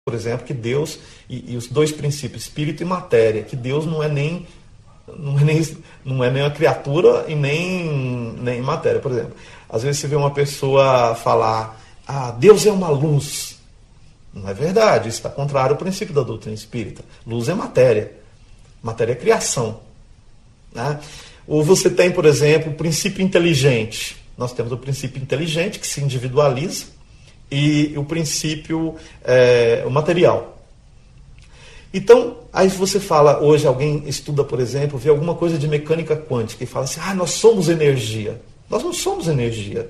por exemplo, que Deus, e os dois princípios, espírito e matéria, que Deus não é nem uma criatura e nem matéria. Por exemplo, às vezes você vê uma pessoa falar, Deus é uma luz. Não é verdade, isso está contrário ao princípio da doutrina espírita. Luz é matéria. Matéria é criação. Né? Ou você tem, por exemplo, o princípio inteligente. Nós temos o princípio inteligente, que se individualiza, e o princípio o material. Então, aí você fala, hoje alguém estuda, por exemplo, vê alguma coisa de mecânica quântica e fala assim, nós somos energia. Nós não somos energia.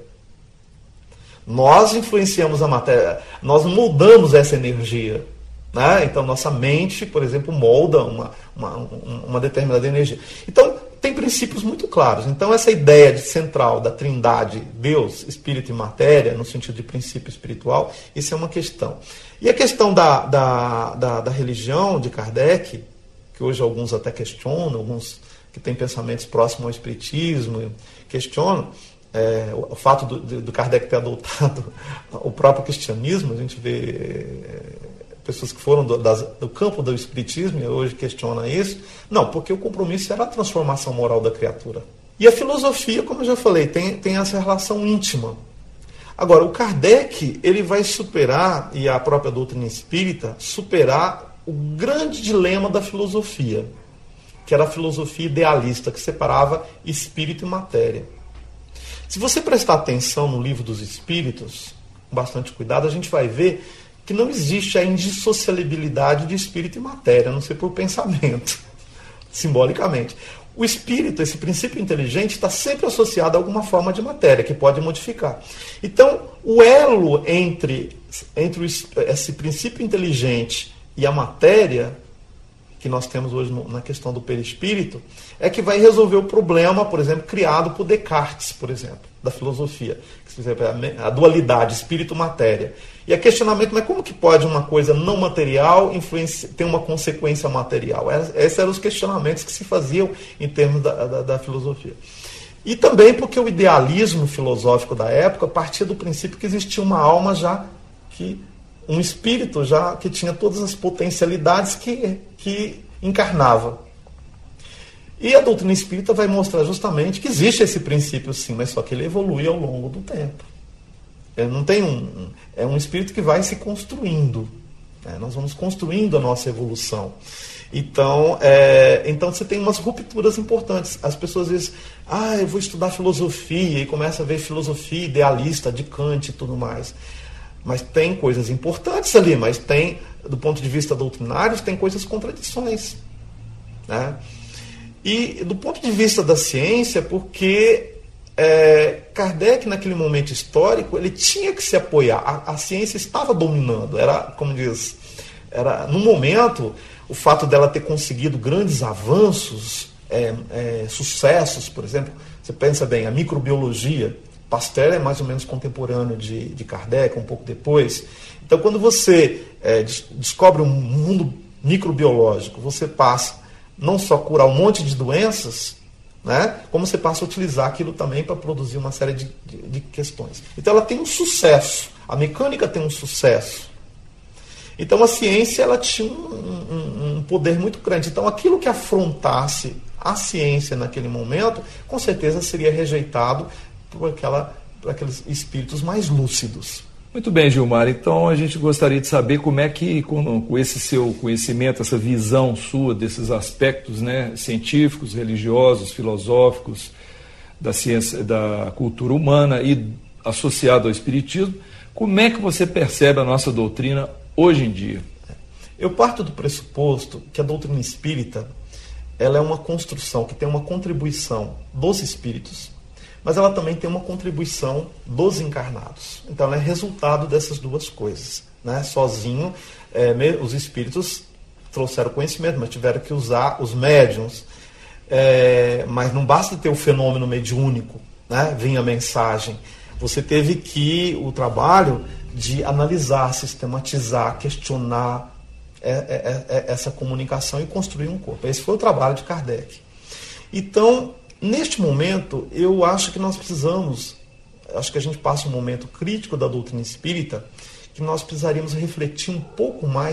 Nós influenciamos a matéria, nós moldamos essa energia. Né? Então, nossa mente, por exemplo, molda uma determinada energia. Então, tem princípios muito claros. Então, essa ideia central da trindade, Deus, Espírito e Matéria, no sentido de princípio espiritual, isso é uma questão. E a questão da religião de Kardec, que hoje alguns até questionam, alguns que têm pensamentos próximos ao espiritismo, questionam, o fato do Kardec ter adotado o próprio cristianismo. A gente vê pessoas que foram do campo do espiritismo e hoje questionam isso. Não, porque o compromisso era a transformação moral da criatura. E a filosofia, como eu já falei, tem essa relação íntima. Agora, o Kardec, ele vai superar, e a própria doutrina espírita, superar o grande dilema da filosofia, que era a filosofia idealista, que separava espírito e matéria. Se você prestar atenção no Livro dos Espíritos, com bastante cuidado, a gente vai ver que não existe a indissociabilidade de espírito e matéria, a não ser por pensamento, simbolicamente. O espírito, esse princípio inteligente, está sempre associado a alguma forma de matéria, que pode modificar. Então, o elo entre esse princípio inteligente e a matéria, que nós temos hoje na questão do perispírito, é que vai resolver o problema, por exemplo, criado por Descartes, por exemplo, da filosofia. A dualidade, espírito-matéria. E o questionamento, mas como que pode uma coisa não material ter uma consequência material? Esses eram os questionamentos que se faziam em termos da filosofia. E também porque o idealismo filosófico da época partia do princípio que existia uma alma já, um espírito já que tinha todas as potencialidades que encarnava. E a doutrina espírita vai mostrar justamente que existe esse princípio sim, mas só que ele evolui ao longo do tempo. Não tem é um espírito que vai se construindo. Nós vamos construindo a nossa evolução. Então você tem umas rupturas importantes. As pessoas dizem, eu vou estudar filosofia, e começa a ver filosofia idealista de Kant e tudo mais. Mas tem coisas importantes ali, mas tem, do ponto de vista doutrinário, tem coisas contradições. Né? E do ponto de vista da ciência, porque Kardec, naquele momento histórico, ele tinha que se apoiar. A ciência estava dominando. No momento, o fato dela ter conseguido grandes avanços, sucessos, por exemplo, você pensa bem, a microbiologia, Pasteur é mais ou menos contemporâneo de Kardec, um pouco depois. Então, quando você descobre um mundo microbiológico, você passa não só a curar um monte de doenças, né, como você passa a utilizar aquilo também para produzir uma série de questões. Então, ela tem um sucesso. A mecânica tem um sucesso. Então, a ciência ela tinha um poder muito grande. Então, aquilo que afrontasse a ciência naquele momento, com certeza seria rejeitado por aqueles espíritos mais lúcidos. Muito bem, Gilmar. Então a gente gostaria de saber como é que, com esse seu conhecimento, essa visão sua desses aspectos, né, científicos, religiosos, filosóficos, da ciência, da cultura humana e associado ao espiritismo, como é que você percebe a nossa doutrina hoje em dia? Eu parto do pressuposto que a doutrina espírita ela é uma construção que tem uma contribuição dos espíritos, mas ela também tem uma contribuição dos encarnados. Então ela é resultado dessas duas coisas. Né? Sozinho, os espíritos trouxeram conhecimento, mas tiveram que usar os médiuns. Mas não basta ter o fenômeno mediúnico, né? Vinha a mensagem. Você teve que o trabalho de analisar, sistematizar, questionar essa comunicação e construir um corpo. Esse foi o trabalho de Kardec. Então, neste momento, eu acho que nós precisamos, acho que a gente passa um momento crítico da doutrina espírita, que nós precisaríamos refletir um pouco mais